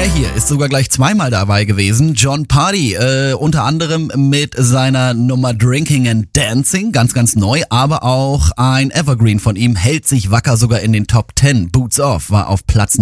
Er hier ist sogar gleich zweimal dabei gewesen. Jon Pardi, unter anderem mit seiner Nummer Drinking and Dancing, ganz, ganz neu, aber auch ein Evergreen von ihm hält sich wacker sogar in den Top 10. Boots Off war auf Platz